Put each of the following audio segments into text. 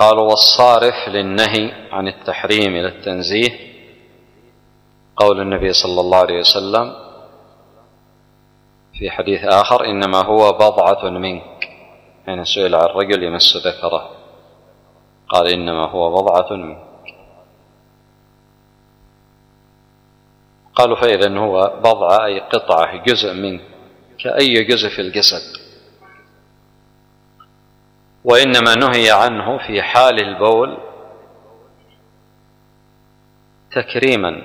قالوا: والصارف للنهي عن التحريم إلى التنزيه قول النبي صلى الله عليه وسلم في حديث آخر: إنما هو بضعة منك، حين سئل عن الرجل يمس ذكره قال: إنما هو بضعة منك. قالوا: فإذا هو بضعة أي قطعة، جزء منك، كأي جزء في الجسد، وإنما نهي عنه في حال البول تكريما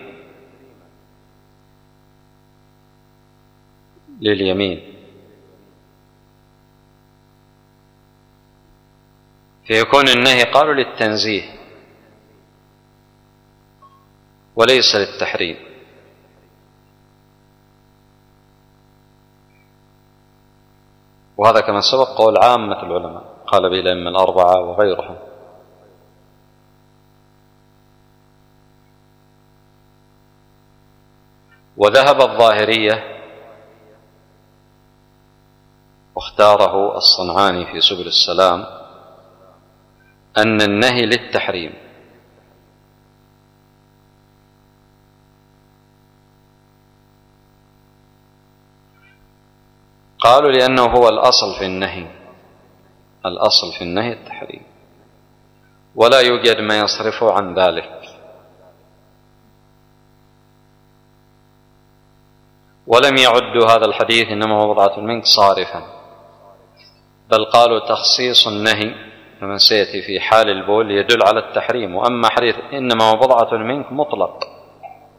لليمين، فيكون النهي قالوا للتنزيه وليس للتحريم. وهذا كما سبق قول عامة العلماء، قال به الأئمة الأربعة وغيرهم. وذهب الظاهرية واختاره الصنعاني في سبل السلام أن النهي للتحريم، قالوا: لأنه هو الأصل في النهي، الأصل في النهي التحريم، ولا يوجد ما يصرف عن ذلك. ولم يعدوا هذا الحديث إنما هو بضعة منك صارفا، بل قالوا تخصيص النهي كما سيأتي في حال البول يدل على التحريم، وأما حديث إنما هو بضعة منك مطلق